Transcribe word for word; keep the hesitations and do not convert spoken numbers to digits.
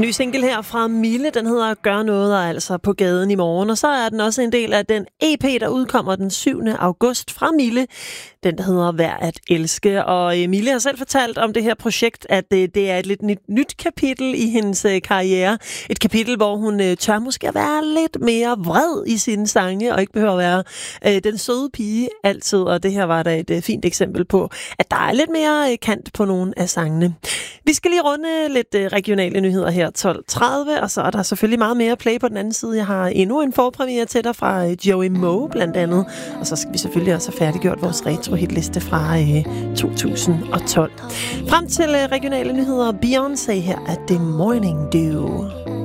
Ny single her fra Mille, den hedder Gør noget, og altså på gaden i morgen. Og så er den også en del af den E P, der udkommer den syvende august fra Mille. Den, der hedder Værd at elske. Og Mille har selv fortalt om det her projekt, at det er et lidt nyt, nyt kapitel i hendes karriere. Et kapitel, hvor hun tør måske at være lidt mere vred i sine sange, og ikke behøver at være øh, den søde pige altid. Og det her var da et øh, fint eksempel på, at der er lidt mere kant på nogle af sangene. Vi skal lige runde lidt øh, regionale nyheder her tolv tredive, og så er der selvfølgelig meget mere play på den anden side. Jeg har endnu en forpremiere til dig fra øh, Joey Moe blandt andet, og så skal vi selvfølgelig også have færdiggjort vores retro-hitliste fra øh, to tusind og tolv. Frem til øh, regionale nyheder, Beyoncé her af The Morning Dew.